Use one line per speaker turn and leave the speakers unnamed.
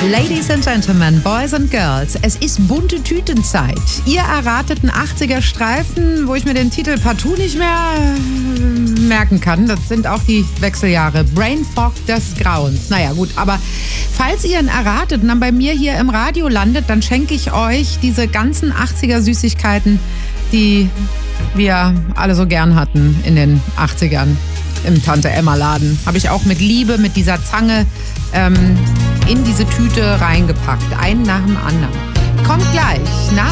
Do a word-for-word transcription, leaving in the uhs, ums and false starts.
Ladies and Gentlemen, Boys and Girls, es ist bunte Tütenzeit. Ihr erratet einen achtziger-Streifen, wo ich mir den Titel partout nicht mehr merken kann. Das sind auch die Wechseljahre. Brain Fog des Grauens. Naja, gut, aber falls ihr ihn erratet und dann bei mir hier im Radio landet, dann schenke ich euch diese ganzen achtziger-Süßigkeiten, die wir alle so gern hatten in den achtzigern im Tante-Emma-Laden. Habe ich auch mit Liebe, mit dieser Zange ähm, in diese Tüte reingepackt. Einen nach dem anderen. Kommt gleich nach